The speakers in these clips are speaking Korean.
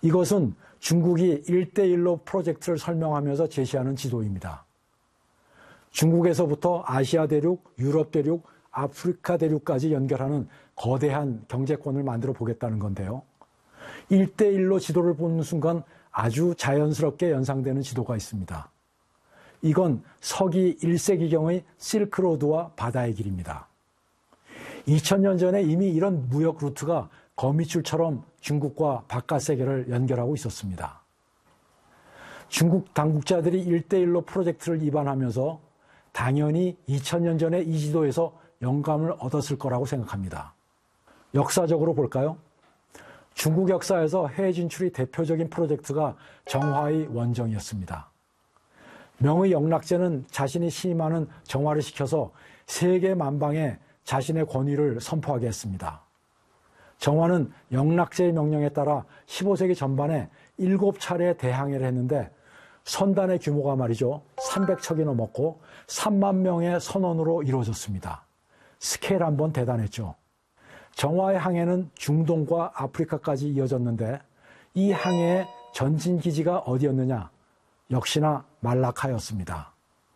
이것은 중국이 1대1로 프로젝트를 설명하면서 제시하는 지도입니다. 중국에서부터 아시아 대륙, 유럽 대륙, 아프리카 대륙까지 연결하는 거대한 경제권을 만들어 보겠다는 건데요. 1대1로 지도를 보는 순간 아주 자연스럽게 연상되는 지도가 있습니다. 이건 서기 1세기경의 실크로드와 바다의 길입니다. 2000년 전에 이미 이런 무역 루트가 거미줄처럼 중국과 바깥 세계를 연결하고 있었습니다. 중국 당국자들이 1대1로 프로젝트를 입안하면서 당연히 2000년 전에 이 지도에서 영감을 얻었을 거라고 생각합니다. 역사적으로 볼까요? 중국 역사에서 해외 진출이 대표적인 프로젝트가 정화의 원정이었습니다. 명의 영락제는 자신이 시임하는 정화를 시켜서 세계 만방에 자신의 권위를 선포하게 했습니다. 정화는 영락제의 명령에 따라 15세기 전반에 7차례 대항해를 했는데 선단의 규모가 말이죠. 300척이 넘었고 3만 명의 선원으로 이루어졌습니다. 스케일 한번 대단했죠. 정화의 항해는 중동과 아프리카까지 이어졌는데 이 항해의 전진기지가 어디였느냐? 역시나 말라카였습니다.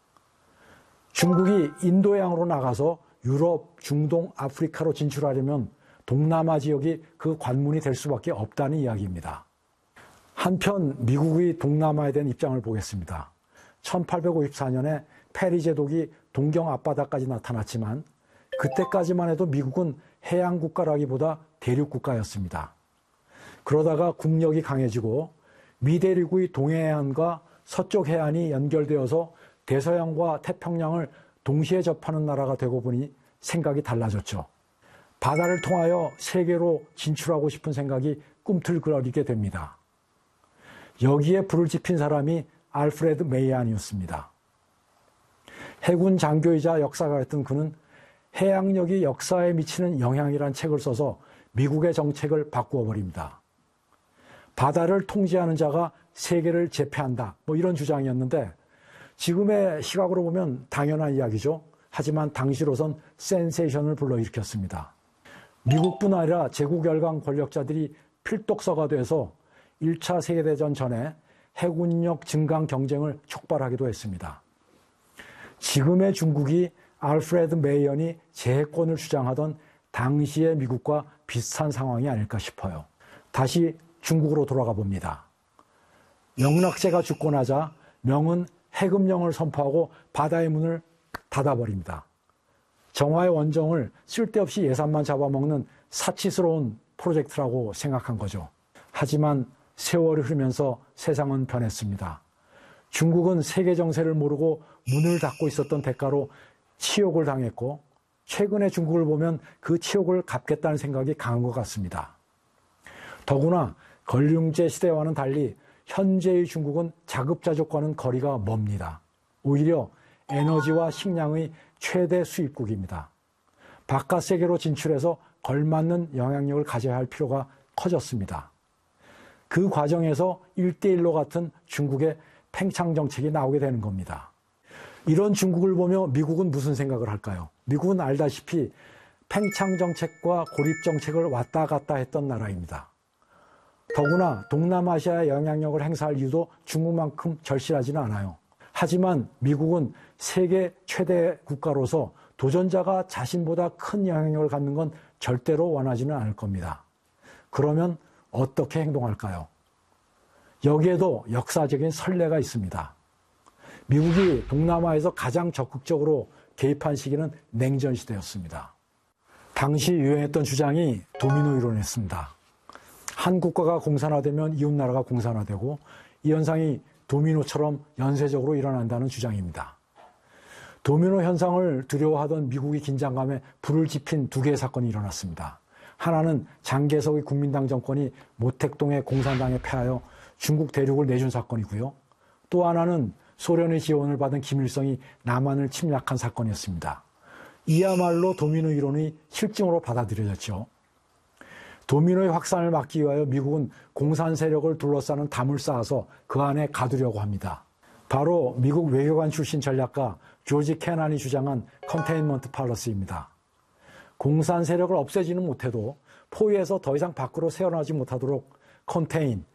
중국이 인도양으로 나가서 유럽, 중동, 아프리카로 진출하려면 동남아 지역이 그 관문이 될 수밖에 없다는 이야기입니다. 한편 미국의 동남아에 대한 입장을 보겠습니다. 1854년에 페리 제독이 동경 앞바다까지 나타났지만 그때까지만 해도 미국은 해양 국가라기보다 대륙 국가였습니다. 그러다가 국력이 강해지고 미대륙의 동해안과 서쪽 해안이 연결되어서 대서양과 태평양을 동시에 접하는 나라가 되고 보니 생각이 달라졌죠. 바다를 통하여 세계로 진출하고 싶은 생각이 꿈틀거리게 됩니다. 여기에 불을 지핀 사람이 알프레드 메이안이었습니다. 해군 장교이자 역사가였던 그는 해양력이 역사에 미치는 영향이란 책을 써서 미국의 정책을 바꾸어 버립니다. 바다를 통제하는 자가 세계를 제패한다. 이런 주장이었는데 지금의 시각으로 보면 당연한 이야기죠. 하지만 당시로선 센세이션을 불러일으켰습니다. 미국뿐 아니라 제국 열강 권력자들이 필독서가 돼서 1차 세계대전 전에 해군력 증강 경쟁을 촉발하기도 했습니다. 지금의 중국이 알프레드 메이언이 재해권을 주장하던 당시의 미국과 비슷한 상황이 아닐까 싶어요. 다시 중국으로 돌아가 봅니다. 영락제가 죽고 나자 명은 해금령을 선포하고 바다의 문을 닫아버립니다. 정화의 원정을 쓸데없이 예산만 잡아먹는 사치스러운 프로젝트라고 생각한 거죠. 하지만 세월이 흐르면서 세상은 변했습니다. 중국은 세계 정세를 모르고 문을 닫고 있었던 대가로 치욕을 당했고 최근의 중국을 보면 그 치욕을 갚겠다는 생각이 강한 것 같습니다. 더구나 걸륭제 시대와는 달리 현재의 중국은 자급자족과는 거리가 멉니다. 오히려 에너지와 식량의 최대 수입국입니다. 바깥 세계로 진출해서 걸맞는 영향력을 가져야 할 필요가 커졌습니다. 그 과정에서 1대1로 같은 중국의 팽창 정책이 나오게 되는 겁니다. 이런 중국을 보며 미국은 무슨 생각을 할까요? 미국은 알다시피 팽창 정책과 고립 정책을 왔다 갔다 했던 나라입니다. 더구나 동남아시아에 영향력을 행사할 이유도 중국만큼 절실하지는 않아요. 하지만 미국은 세계 최대 국가로서 도전자가 자신보다 큰 영향력을 갖는 건 절대로 원하지는 않을 겁니다. 그러면 어떻게 행동할까요? 여기에도 역사적인 선례가 있습니다. 미국이 동남아에서 가장 적극적으로 개입한 시기는 냉전 시대였습니다. 당시 유행했던 주장이 도미노 이론이었습니다. 한 국가가 공산화되면 이웃나라가 공산화되고 이 현상이 도미노처럼 연쇄적으로 일어난다는 주장입니다. 도미노 현상을 두려워하던 미국의 긴장감에 불을 지핀 두 개의 사건이 일어났습니다. 하나는 장개석의 국민당 정권이 모택동의 공산당에 패하여 중국 대륙을 내준 사건이고요. 또 하나는 소련의 지원을 받은 김일성이 남한을 침략한 사건이었습니다. 이야말로 도미노 이론의 실증으로 받아들여졌죠. 도미노의 확산을 막기 위하여 미국은 공산 세력을 둘러싸는 담을 쌓아서 그 안에 가두려고 합니다. 바로 미국 외교관 출신 전략가 조지 캐난이 주장한 컨테인먼트 팔러시입니다. 공산 세력을 없애지는 못해도 포위해서 더 이상 밖으로 새어나오지 못하도록 컨테인,